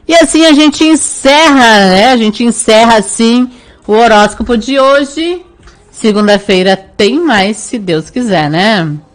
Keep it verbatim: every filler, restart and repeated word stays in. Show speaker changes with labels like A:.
A: E assim a gente encerra, né? A gente encerra assim o horóscopo de hoje. Segunda-feira tem mais, se Deus quiser, né?